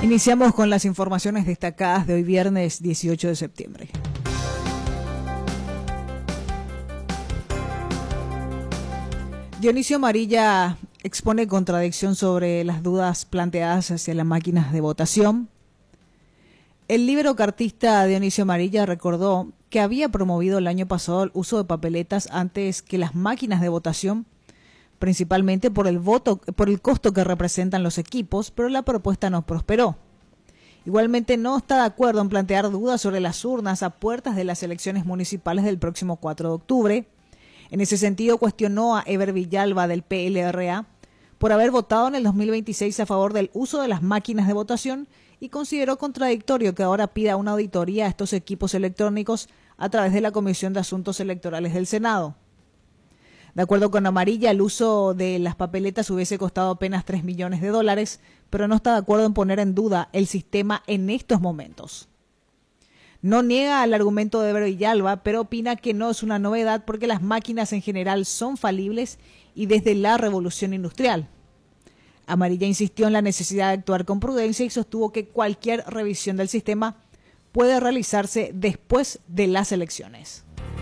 Iniciamos con las informaciones destacadas de hoy viernes 18 de septiembre. Dionisio Amarilla expone contradicción sobre las dudas planteadas hacia las máquinas de votación. El libro cartista Dionisio Amarilla recordó que había promovido el año pasado el uso de papeletas antes que las máquinas de votación, principalmente por el costo que representan los equipos, pero la propuesta no prosperó. Igualmente no está de acuerdo en plantear dudas sobre las urnas a puertas de las elecciones municipales del próximo 4 de octubre. En ese sentido, cuestionó a Eber Villalba del PLRA por haber votado en el 2026 a favor del uso de las máquinas de votación y consideró contradictorio que ahora pida una auditoría a estos equipos electrónicos a través de la Comisión de Asuntos Electorales del Senado. De acuerdo con Amarilla, el uso de las papeletas hubiese costado apenas $3 millones, pero no está de acuerdo en poner en duda el sistema en estos momentos. No niega el argumento de Eber Villalba, pero opina que no es una novedad porque las máquinas en general son falibles y desde la revolución industrial. Amarilla insistió en la necesidad de actuar con prudencia y sostuvo que cualquier revisión del sistema puede realizarse después de las elecciones.